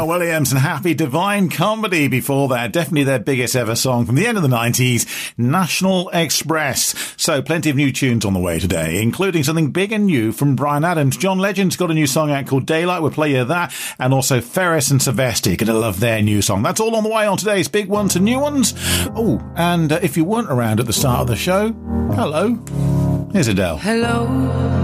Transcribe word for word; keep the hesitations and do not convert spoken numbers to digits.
Pharrell Williams and Happy Divine Comedy. Before that, definitely their biggest ever song from the end of the nineties, National Express. So plenty of new tunes on the way today, including something big and new from Bryan Adams. John Legend's got a new song out called Daylight. We'll play you that. And also Ferris and Sylvester. Gonna love their new song. That's all on the way on today's Big Ones and New Ones. Oh, and uh, if you weren't around at the start of the show, hello. Here's Adele. Hello.